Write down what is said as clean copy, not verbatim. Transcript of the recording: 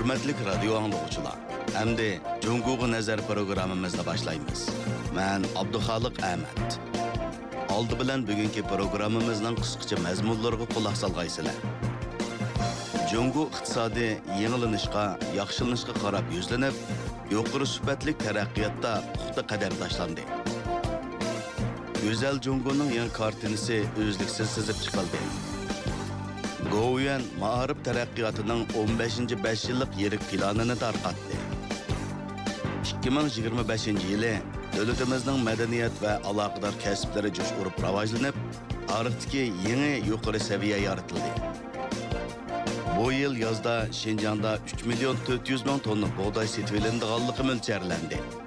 Hürmetlik radyo anlıqçılar. Endi Cunguğu Nazar programımızda başlaymiz. Ben Abduxaliq Ahmet. Aldı bilen bugünkü programımızdan kısqacha mazmunlarga quloq salgaysizlar. Cungu iqtisadi yenilanishga, yaxshilanishga qarab yuzlanib, yuqori sifatli taraqqiyotda puxta qadam tashlandi. Güzel Cungu'nun yan kartinisi özlüksiz sızıp çıkıldı. Govian Ma'arif Taraqqiyotning 15. 5 yillik yirik planini tarqatdi. 2025 yili davlatimizning madaniyat va aloqador kasblari jo'sh urib rivojlanib, tarixdagi yangi yuqori saviya yaratildi. Bu yil yozda Şinjan'da 3 milyon 400 ming tonna buğday setib olinganligi mo'ljallanadi.